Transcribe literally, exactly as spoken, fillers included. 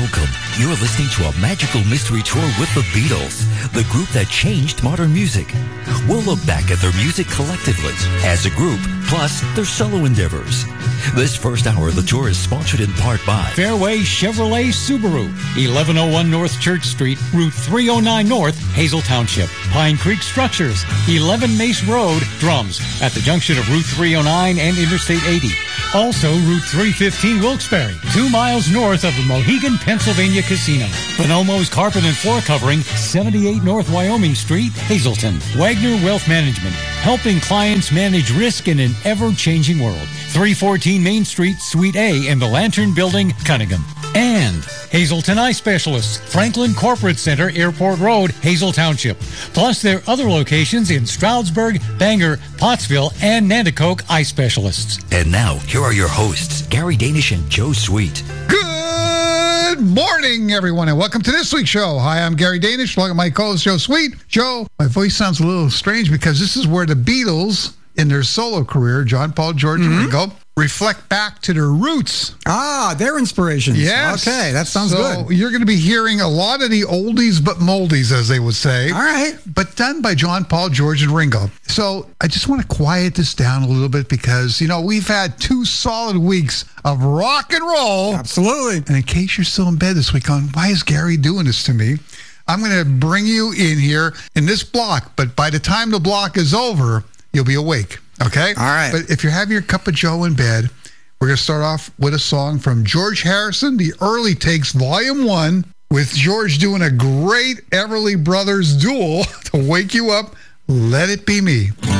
Welcome. You're listening to a magical mystery tour with the Beatles, the group that changed modern music. We'll look back at their music collectively, as a group, plus their solo endeavors. This first hour of the tour is sponsored in part by Fairway Chevrolet Subaru, eleven oh one North Church Street, Route three oh nine North, Hazel Township. Pine Creek Structures, eleven Mace Road, Drums, at the junction of Route three oh nine and Interstate eighty. Also, Route three fifteen Wilkes-Barre, two miles north of the Mohegan, Pennsylvania Casino. Bonomo's Carpet and Floor Covering, seventy-eight North Wyoming Street, Hazelton. Wagner Wealth Management, helping clients manage risk in an ever-changing world. three fourteen Main Street, Suite A in the Lantern Building, Cunningham. And Hazelton Eye Specialists, Franklin Corporate Center, Airport Road, Hazel Township. Plus their other locations in Stroudsburg, Bangor, Pottsville, and Nanticoke Eye Specialists. And now, here are your hosts, Gary Danish and Joe Sweet. Good morning, everyone, and welcome to this week's show. Hi, I'm Gary Danish, along with my co-host, Joe Sweet. Joe, my voice sounds a little strange because this is where the Beatles, in their solo career, John, Paul, George, mm-hmm. and Ringo, reflect back to their roots. Ah, their inspirations. Yes. Okay, that sounds so good. So you're going to be hearing a lot of the oldies but moldies, as they would say. All right. But done by John, Paul, George, and Ringo. So I just want to quiet this down a little bit because, you know, we've had two solid weeks of rock and roll. Absolutely. And in case you're still in bed this week on, why is Gary doing this to me? I'm going to bring you in here in this block, but by the time the block is over, you'll be awake. Okay? All right. But if you're having your cup of Joe in bed, we're going to start off with a song from George Harrison, The Early Takes, Volume one, with George doing a great Everly Brothers duel to wake you up. Let It Be Me.